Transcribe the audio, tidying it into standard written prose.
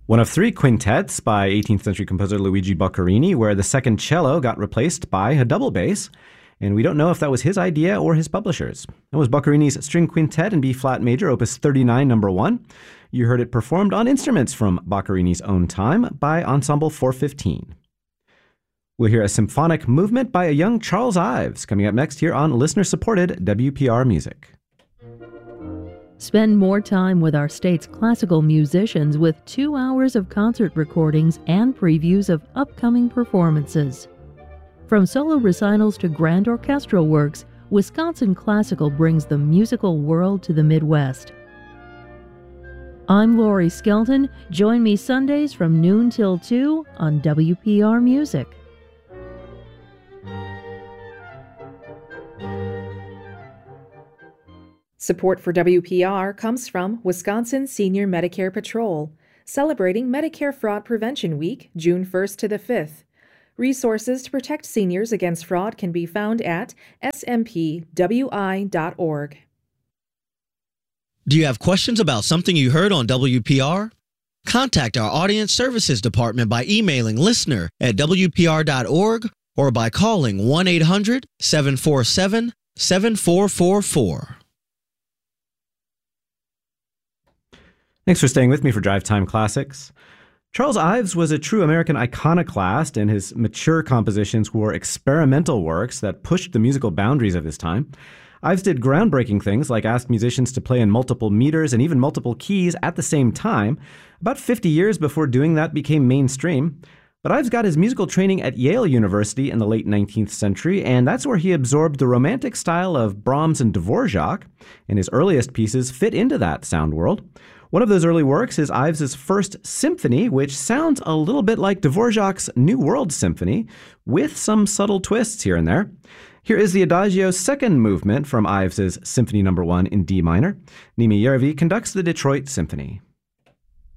One of three quintets by 18th century composer Luigi Boccherini, where the second cello got replaced by a double bass. And we don't know if that was his idea or his publisher's. That was Boccherini's String Quintet in B-flat major, opus 39, number 1. You heard it performed on instruments from Boccherini's own time by Ensemble 415. We'll hear a symphonic movement by a young Charles Ives coming up next here on listener-supported WPR Music. Spend more time with our state's classical musicians with 2 hours of concert recordings and previews of upcoming performances. From solo recitals to grand orchestral works, Wisconsin Classical brings the musical world to the Midwest. I'm Lori Skelton. Join me Sundays from noon till 2 on WPR Music. Support for WPR comes from Wisconsin Senior Medicare Patrol, celebrating Medicare Fraud Prevention Week, June 1st to the 5th. Resources to protect seniors against fraud can be found at smpwi.org. Do you have questions about something you heard on WPR? Contact our Audience Services Department by emailing listener@wpr.org or by calling 1-800-747-7444. Thanks for staying with me for Drive Time Classics. Charles Ives was a true American iconoclast, and his mature compositions were experimental works that pushed the musical boundaries of his time. Ives did groundbreaking things like ask musicians to play in multiple meters and even multiple keys at the same time. About 50 years before doing that became mainstream. But Ives got his musical training at Yale University in the late 19th century, and that's where he absorbed the romantic style of Brahms and Dvorak, and his earliest pieces fit into that sound world. One of those early works is Ives' first symphony, which sounds a little bit like Dvorak's New World Symphony, with some subtle twists here and there. Here is the Adagio second movement from Ives' Symphony No. 1 in D minor. Nimi Järvi conducts the Detroit Symphony.